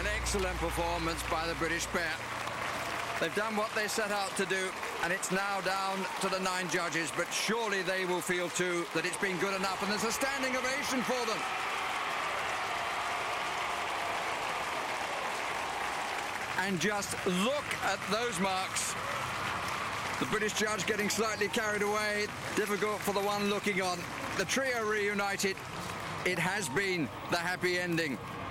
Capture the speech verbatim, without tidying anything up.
An excellent performance by the British pair. They've done what they set out to do, and it's now down to the nine judges, but surely they will feel too that it's been good enough, and there's a standing ovation for them. And just look at those marks. The British judge getting slightly carried away. Difficult for the one looking on. The trio reunited. It has been the happy ending.